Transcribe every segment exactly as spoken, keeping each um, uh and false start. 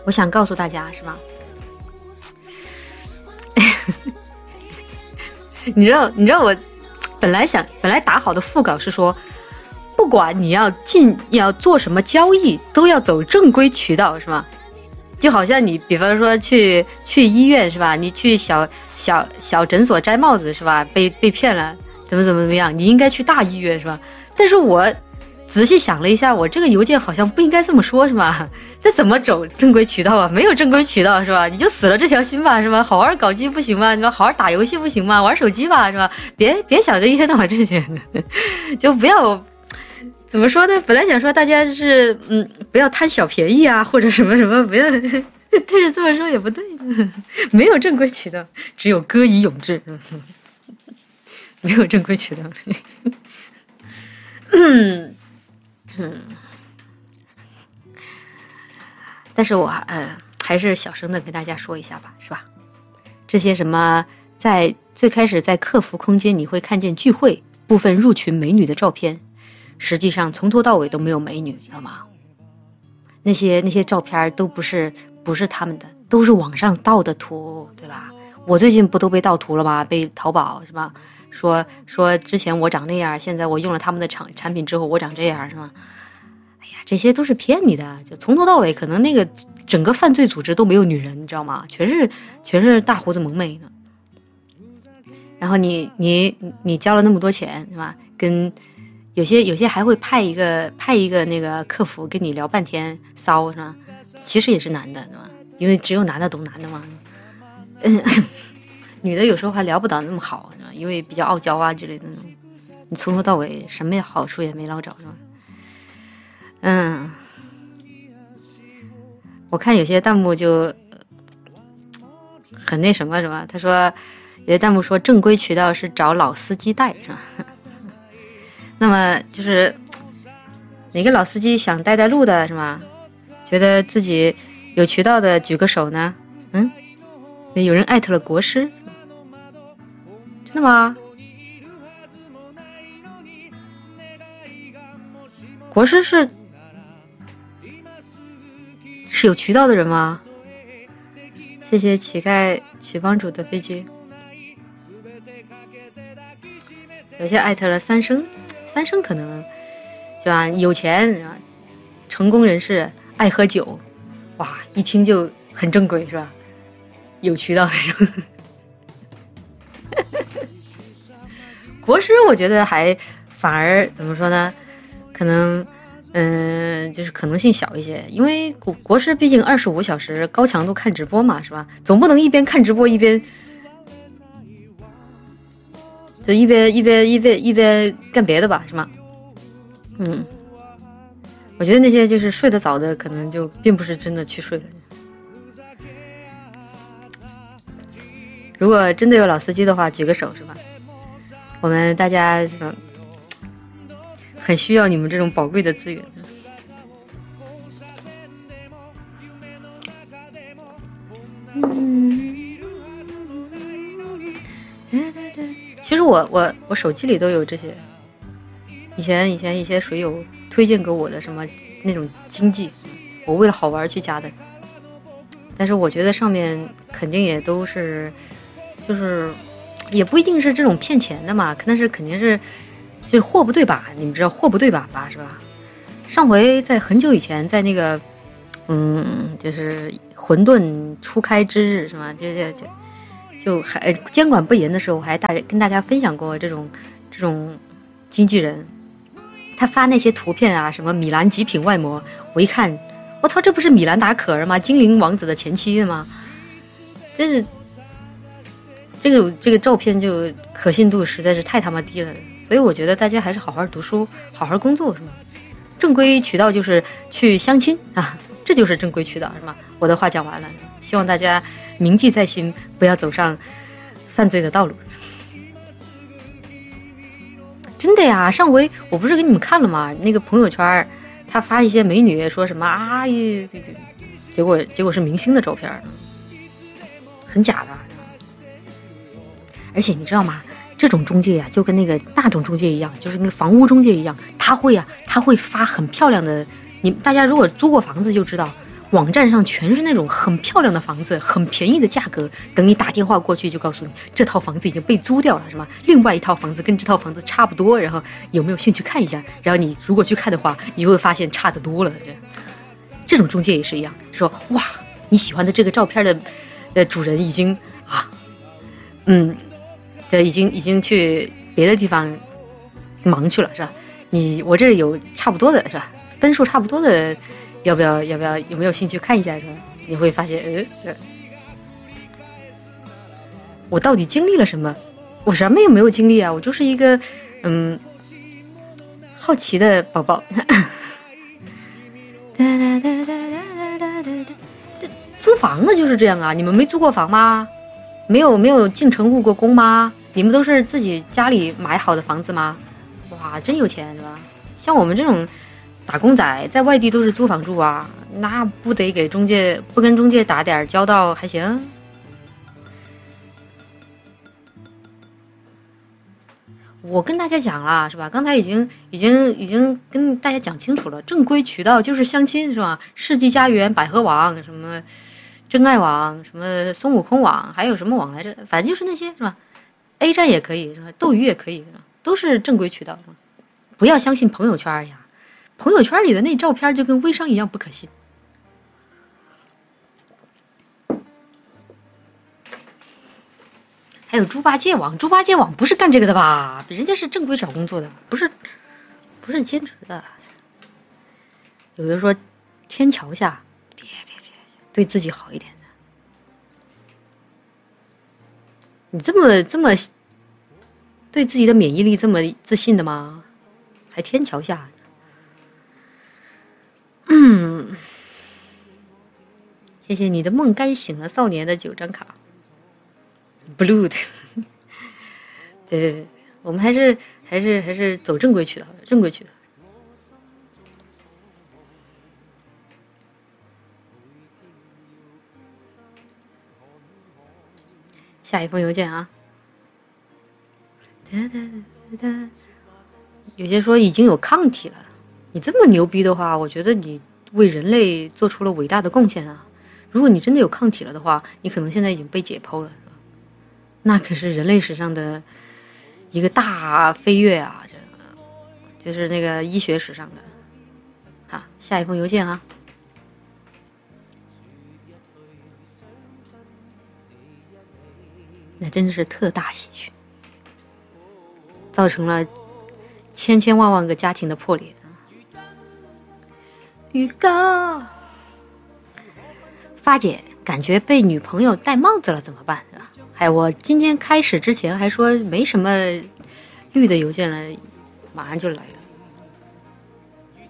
我想告诉大家是吗？你知道，你知道我本来想本来打好的副稿是说，不管你要进要做什么交易，都要走正规渠道，是吗？就好像你比方说去去医院是吧？你去小小小诊所摘帽子是吧？被被骗了，怎么怎么怎么样？你应该去大医院是吧？但是我仔细想了一下，我这个邮件好像不应该这么说是吧？这怎么走正规渠道啊？没有正规渠道是吧？你就死了这条心吧是吧？好好搞基不行吗？你说好好打游戏不行吗？玩手机吧是吧？别别想着一天到晚这些，就不要。怎么说呢？本来想说大家是嗯，不要贪小便宜啊，或者什么什么，不要。但是这么说也不对，没有正规渠道，只有歌以咏志，没有正规渠道。嗯嗯，但是我呃还是小声的跟大家说一下吧，是吧？这些什么在最开始在客服空间你会看见聚会部分入群美女的照片。实际上从头到尾都没有美女，知道吗？那些那些照片都不是不是他们的，都是网上盗的图，对吧？我最近不都被盗图了吗？被淘宝是吧？说说之前我长那样，现在我用了他们的产产品之后我长这样，是吗？哎呀，这些都是骗你的，就从头到尾可能那个整个犯罪组织都没有女人，你知道吗？全是全是大胡子萌妹呢。然后你你你交了那么多钱是吧？跟有些有些还会派一个派一个那个客服跟你聊半天骚是吧？其实也是男的是吧？因为只有男的懂男的嘛。嗯，女的有时候还聊不到那么好是吧？因为比较傲娇啊之类的那种。你从头到尾什么好处也没捞着是吧？嗯，我看有些弹幕就很那什么是吧？他说有些弹幕说正规渠道是找老司机带是吧？那么就是哪个老司机想带带路的是吗？觉得自己有渠道的举个手呢？嗯，有人艾特了国师，真的吗？国师是是有渠道的人吗？谢谢乞丐曲帮主的飞机。有些艾特了三生。三生可能是吧，有钱是吧，成功人士爱喝酒，哇，一听就很正规是吧？有渠道那种。国师我觉得还反而怎么说呢？可能嗯、呃，就是可能性小一些，因为国国师毕竟二十五小时高强度看直播嘛，是吧？总不能一边看直播一边。就一边一边一边一边干别的吧，是吗？嗯，我觉得那些就是睡得早的，可能就并不是真的去睡了。如果真的有老司机的话，举个手是吧？我们大家是吧，很需要你们这种宝贵的资源。嗯。其实我我我手机里都有这些，以前以前一些水友推荐给我的什么那种经济，我为了好玩去加的，但是我觉得上面肯定也都是，就是也不一定是这种骗钱的嘛，但是肯定是就是货不对版，你们知道货不对版吧，是吧？上回在很久以前，在那个嗯，就是混沌初开之日是吧？就就就。就还监管不严的时候，还大跟大家分享过这种这种经纪人，他发那些图片啊，什么米兰极品外模，我一看，我操，这不是米兰达可儿吗？精灵王子的前妻吗？真是这个这个照片就可信度实在是太他妈低了，所以我觉得大家还是好好读书，好好工作是吗？正规渠道就是去相亲啊，这就是正规渠道是吗？我的话讲完了。希望大家铭记在心，不要走上犯罪的道路。真的呀，上回我不是给你们看了吗？那个朋友圈他发一些美女说什么啊，结果结果是明星的照片，很假的。而且你知道吗？这种中介呀、啊，就跟那个那种中介一样，就是那个房屋中介一样，他会啊，他会发很漂亮的。你大家如果租过房子就知道。 网站上全是那种很漂亮的房子，很便宜的价格，等你打电话过去就告诉你这套房子已经被租掉了，是吧？另外一套房子跟这套房子差不多，然后有没有兴趣看一下？然后你如果去看的话，你就会发现差得多了。这这种中介也是一样，说哇，你喜欢的这个照片的呃主人已经啊，嗯，这已经已经去别的地方忙去了，是吧？你我这里有差不多的，是吧？分数差不多的。要不要要不要有没有兴趣看一下是吧？你会发现呃这我到底经历了什么？我什么也没有经历啊，我就是一个嗯好奇的宝宝。这租房子就是这样啊，你们没租过房吗？没有没有进城务过工吗？你们都是自己家里买好的房子吗？哇，真有钱是吧？像我们这种打工仔在外地都是租房住啊，那不得给中介不跟中介打点交道还行？我跟大家讲了是吧？刚才已经已经已经跟大家讲清楚了，正规渠道就是相亲是吧？世纪佳缘、百合网、什么真爱网、什么孙悟空网，还有什么网来着？反正就是那些是吧 ？A 站也可以是吧？斗鱼也可以是吧？都是正规渠道是吧？不要相信朋友圈呀。朋友圈里的那照片就跟微商一样不可信。还有猪八戒网，猪八戒网不是干这个的吧？人家是正规找工作的，不是不是兼职的。有的说天桥下，别别别，对自己好一点的。你这么这么对自己的免疫力这么自信的吗？还天桥下？嗯，谢谢你的梦该醒了少年的九张卡 ，blue 的，对对对，我们还是还是还是走正规渠道的，正规渠道。下一封邮件啊，哒哒哒哒，有些说已经有抗体了。你这么牛逼的话，我觉得你为人类做出了伟大的贡献啊！如果你真的有抗体了的话，你可能现在已经被解剖了，是吧？那可是人类史上的一个大飞跃啊！这就是那个医学史上的。好，下一封邮件啊，那真的是特大喜讯，造成了千千万万个家庭的破裂。预告，发姐感觉被女朋友戴帽子了怎么办？是吧？哎，我今天开始之前还说没什么绿的邮件了，马上就来了。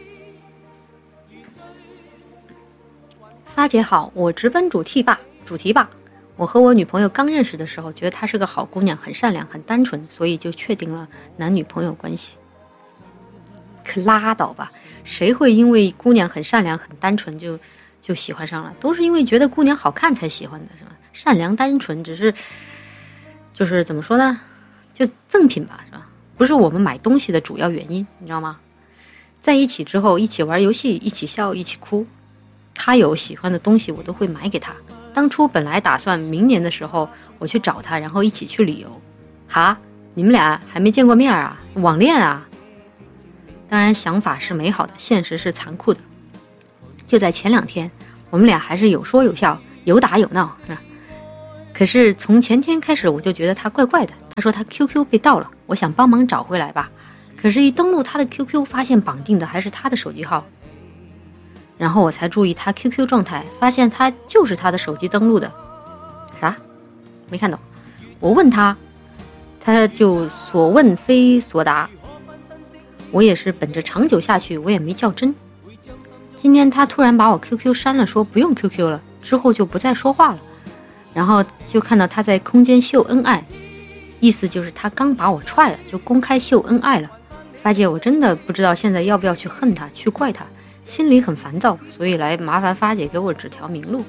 发姐好，我直奔主题吧，主题吧。我和我女朋友刚认识的时候，觉得她是个好姑娘，很善良，很单纯，所以就确定了男女朋友关系。可拉倒吧。谁会因为姑娘很善良很单纯就就喜欢上了？都是因为觉得姑娘好看才喜欢的，是吧？善良单纯只是就是怎么说呢，就赠品吧，是吧？不是我们买东西的主要原因，你知道吗？在一起之后一起玩游戏，一起笑，一起哭，他有喜欢的东西我都会买给他。当初本来打算明年的时候我去找他，然后一起去旅游。哈，你们俩还没见过面啊？网恋啊？当然想法是美好的，现实是残酷的。就在前两天，我们俩还是有说有笑，有打有闹，是吧？可是从前天开始，我就觉得他怪怪的。他说他 Q Q 被盗了，我想帮忙找回来吧。可是一登录他的 Q Q， 发现绑定的还是他的手机号。然后我才注意他 Q Q 状态，发现他就是他的手机登录的。啥？没看懂。我问他，他就所问非所答。我也是本着长久下去，我也没较真。今天他突然把我 Q Q 删了，说不用 Q Q 了，之后就不再说话了。然后就看到他在空间秀恩爱，意思就是他刚把我踹了，就公开秀恩爱了。发姐，我真的不知道现在要不要去恨他，去怪他，心里很烦躁，所以来麻烦发姐给我指条明路。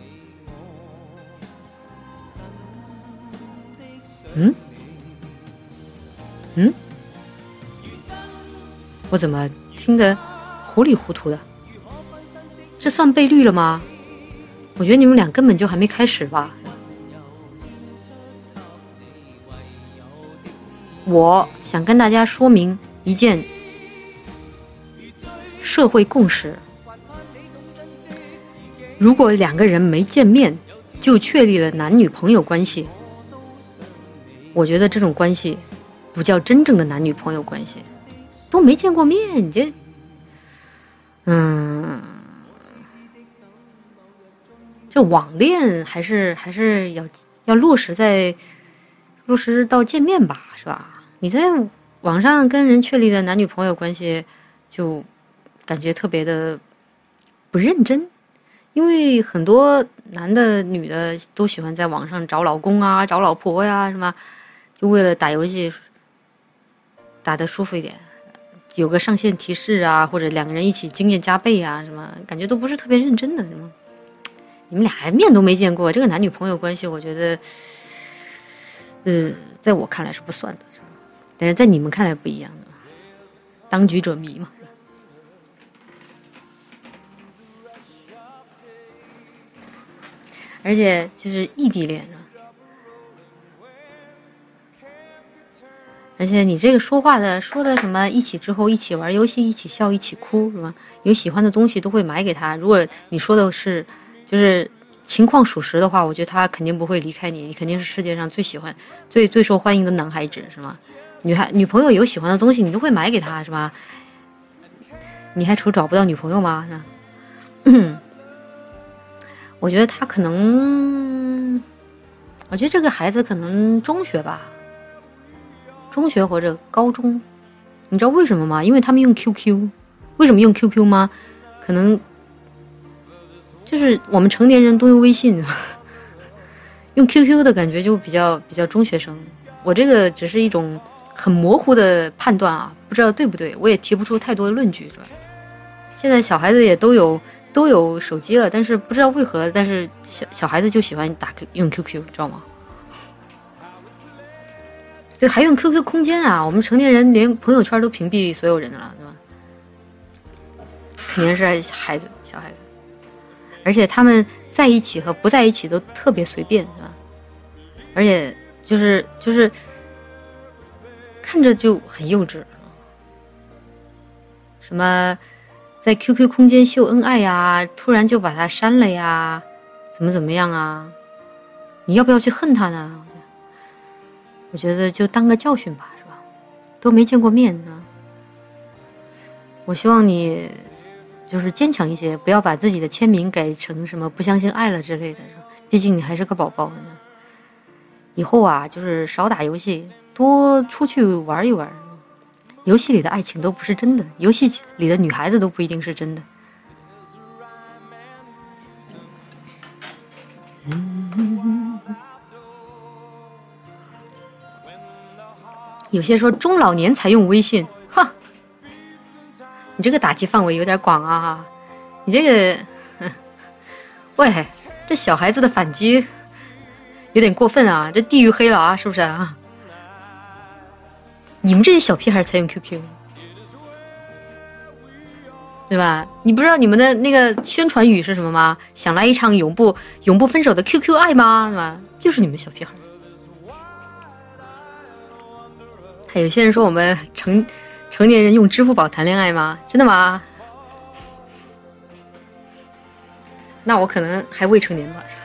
嗯嗯，我怎么听得糊里糊涂的？ 这算被绿了吗？我觉得你们俩根本就还没开始吧。我想跟大家说明一件社会共识，如果两个人没见面就确立了男女朋友关系，我觉得这种关系不叫真正的男女朋友关系。都没见过面，你这嗯这网恋还是还是要要落实在落实到见面吧，是吧？你在网上跟人确立的男女朋友关系，就感觉特别的不认真，因为很多男的女的都喜欢在网上找老公啊，找老婆呀，什么，就为了打游戏打得舒服一点，有个上线提示啊，或者两个人一起经验加倍啊，什么感觉都不是特别认真的，什么。你们俩面都没见过，这个男女朋友关系，我觉得，呃，在我看来是不算的，是吧？但是在你们看来不一样的，当局者迷嘛。而且就是异地恋，是吧？而且你这个说话的说的什么，一起之后一起玩游戏，一起笑，一起哭，是吧？有喜欢的东西都会买给他。如果你说的是就是情况属实的话，我觉得他肯定不会离开你，你肯定是世界上最喜欢、最最受欢迎的男孩子，是吗？女孩女朋友有喜欢的东西，你都会买给他，是吧？你还愁找不到女朋友吗？是吧？嗯，我觉得他可能，我觉得这个孩子可能中学吧，中学或者高中，你知道为什么吗？因为他们用 Q Q， 为什么用 Q Q 吗？可能就是我们成年人都用微信，用 Q Q 的感觉就比较比较中学生。我这个只是一种很模糊的判断啊，不知道对不对，我也提不出太多的论据，是吧？现在小孩子也都有都有手机了，但是不知道为何，但是小小孩子就喜欢打用 Q Q， 知道吗？这还用 Q Q 空间啊！我们成年人连朋友圈都屏蔽所有人的了，对吧？肯定是孩子，小孩子，而且他们在一起和不在一起都特别随便，是吧？而且就是就是看着就很幼稚，什么在 Q Q 空间秀恩爱呀，突然就把他删了呀，怎么怎么样啊？你要不要去恨他呢？我觉得就当个教训吧，是吧？都没见过面呢，我希望你就是坚强一些，不要把自己的签名改成什么不相信爱了之类的，毕竟你还是个宝宝呢。以后啊，就是少打游戏，多出去玩一玩。游戏里的爱情都不是真的，游戏里的女孩子都不一定是真的。嗯，有些说中老年才用微信，哈，你这个打击范围有点广啊！你这个，喂，这小孩子的反击有点过分啊！这地域黑了啊，是不是啊？你们这些小屁孩才用 Q Q， 对吧？你不知道你们的那个宣传语是什么吗？想来一场永不永不分手的 Q Q 爱吗？对吧？就是你们小屁孩。还有些人说我们成成年人用支付宝谈恋爱吗？真的吗？那我可能还未成年吧。